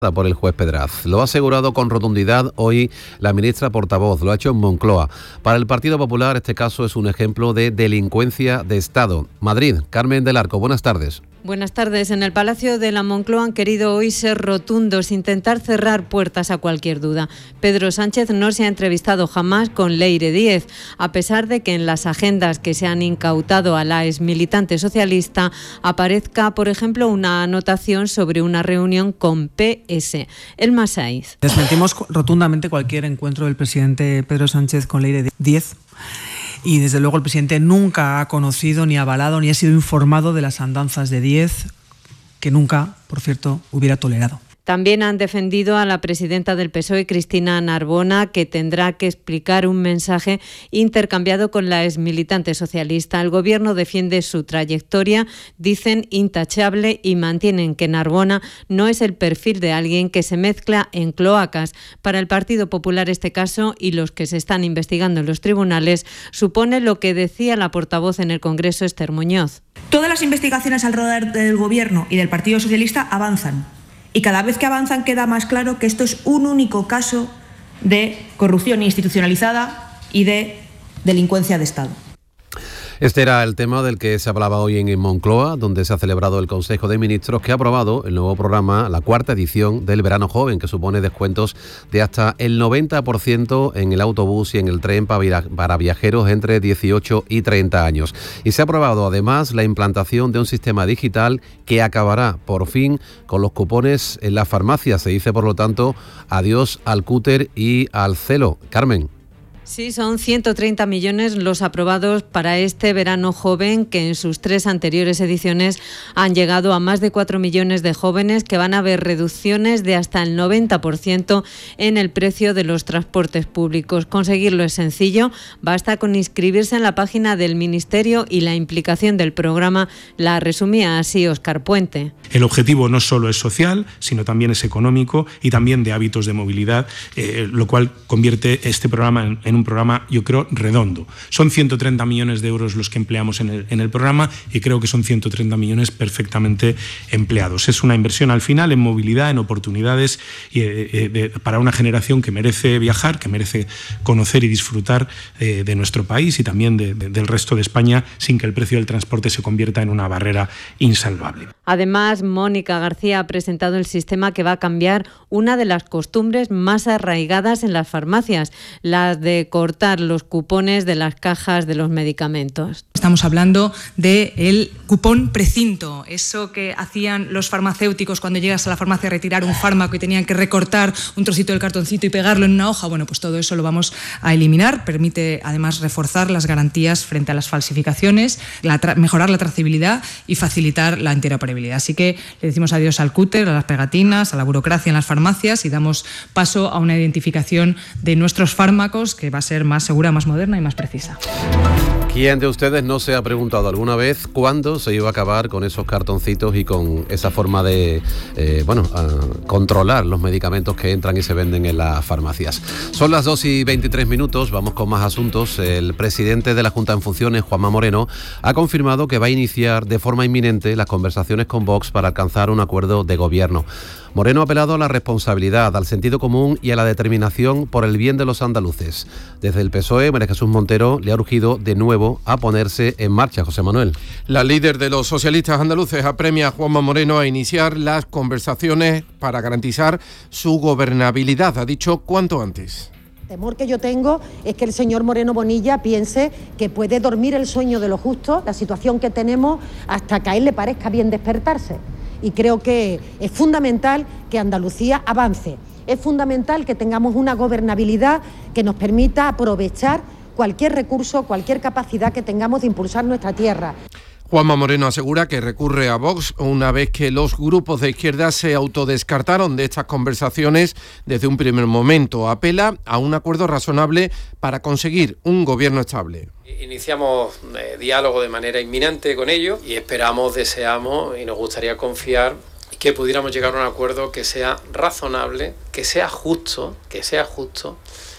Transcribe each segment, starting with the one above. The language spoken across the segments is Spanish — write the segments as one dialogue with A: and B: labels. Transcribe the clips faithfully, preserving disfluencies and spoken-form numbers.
A: por el juez Pedraz. Lo ha asegurado con rotundidad hoy la ministra portavoz, lo ha hecho en Moncloa. Para el Partido Popular este caso es un ejemplo de delincuencia de Estado. Madrid, Carmen del Arco, buenas tardes.
B: Buenas tardes. En el Palacio de la Moncloa han querido hoy ser rotundos, intentar cerrar puertas a cualquier duda. Pedro Sánchez no se ha entrevistado jamás con Leire Díez, a pesar de que en las agendas que se han incautado a la exmilitante socialista aparezca, por ejemplo, una anotación sobre una reunión con P S. Elma Saiz.
C: Desmentimos rotundamente cualquier encuentro del presidente Pedro Sánchez con Leire Díez. Y desde luego el presidente nunca ha conocido, ni avalado, ni ha sido informado de las andanzas de Díez, que nunca, por cierto, hubiera tolerado.
B: También han defendido a la presidenta del P S O E, Cristina Narbona, que tendrá que explicar un mensaje intercambiado con la exmilitante socialista. El Gobierno defiende su trayectoria, dicen intachable, y mantienen que Narbona no es el perfil de alguien que se mezcla en cloacas. Para el Partido Popular este caso y los que se están investigando en los tribunales supone lo que decía la portavoz en el Congreso, Esther Muñoz.
D: Todas las investigaciones alrededor del Gobierno y del Partido Socialista avanzan. Y cada vez que avanzan queda más claro que esto es un único caso de corrupción institucionalizada y de delincuencia de Estado.
A: Este era el tema del que se hablaba hoy en Moncloa, donde se ha celebrado el Consejo de Ministros, que ha aprobado el nuevo programa, la cuarta edición del Verano Joven, que supone descuentos de hasta el noventa por ciento en el autobús y en el tren para viajeros entre dieciocho y treinta años. Y se ha aprobado además la implantación de un sistema digital que acabará por fin con los cupones en las farmacias. Se dice, por lo tanto, adiós al cúter y al celo. Carmen.
B: Sí, son ciento treinta millones los aprobados para este verano joven, que en sus tres anteriores ediciones han llegado a más de cuatro millones de jóvenes que van a ver reducciones de hasta el noventa por ciento en el precio de los transportes públicos. Conseguirlo es sencillo, basta con inscribirse en la página del Ministerio, y la implicación del programa la resumía así Óscar Puente.
E: El objetivo no solo es social, sino también es económico y también de hábitos de movilidad, eh, lo cual convierte este programa en, en un programa, yo creo, redondo. Son ciento treinta millones de euros los que empleamos en el, en el programa, y creo que son ciento treinta millones perfectamente empleados. Es una inversión al final en movilidad, en oportunidades y, eh, de, para una generación que merece viajar, que merece conocer y disfrutar eh, de nuestro país y también de, de, del resto de España, sin que el precio del transporte se convierta en una barrera insalvable.
B: Además, Mónica García ha presentado el sistema que va a cambiar una de las costumbres más arraigadas en las farmacias, las de cortar los cupones de las cajas de los medicamentos.
F: Estamos hablando del cupón precinto, eso que hacían los farmacéuticos cuando llegas a la farmacia a retirar un fármaco y tenían que recortar un trocito del cartoncito y pegarlo en una hoja. Bueno, pues todo eso lo vamos a eliminar. Permite además reforzar las garantías frente a las falsificaciones, la tra- mejorar la trazabilidad y facilitar la interoperabilidad. Así que le decimos adiós al cúter, a las pegatinas, a la burocracia en las farmacias, y damos paso a una identificación de nuestros fármacos que va a ser más segura, más moderna y más precisa.
A: ¿Quién de ustedes no se ha preguntado alguna vez cuándo se iba a acabar con esos cartoncitos y con esa forma de eh, bueno, uh, controlar los medicamentos que entran y se venden en las farmacias? Son las dos y veintitrés minutos, vamos con más asuntos. El presidente de la Junta en funciones, Juanma Moreno, ha confirmado que va a iniciar de forma inminente las conversaciones con Vox para alcanzar un acuerdo de gobierno. Moreno ha apelado a la responsabilidad, al sentido común y a la determinación por el bien de los andaluces. Desde el P S O E, María Jesús Montero le ha urgido de nuevo a ponerse en marcha. José Manuel.
G: La líder de los socialistas andaluces apremia a Juanma Moreno a iniciar las conversaciones para garantizar su gobernabilidad. Ha dicho cuanto antes.
H: El temor que yo tengo es que el señor Moreno Bonilla piense que puede dormir el sueño de lo justo, la situación que tenemos, hasta que a él le parezca bien despertarse. Y creo que es fundamental que Andalucía avance. Es fundamental que tengamos una gobernabilidad que nos permita aprovechar cualquier recurso, cualquier capacidad que tengamos de impulsar nuestra tierra.
G: Juanma Moreno asegura que recurre a Vox una vez que los grupos de izquierda se autodescartaron de estas conversaciones desde un primer momento. Apela a un acuerdo razonable para conseguir un gobierno estable.
I: Iniciamos eh, diálogo de manera inminente con ellos y esperamos, deseamos y nos gustaría confiar que pudiéramos llegar a un acuerdo que sea razonable, que sea justo, que sea justo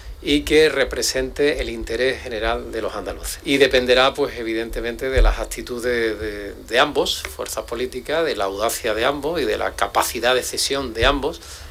I: y que represente el interés general de los andaluces. Y dependerá, pues evidentemente, de las actitudes de, de ambos, fuerzas políticas, de la audacia de ambos y de la capacidad de cesión de ambos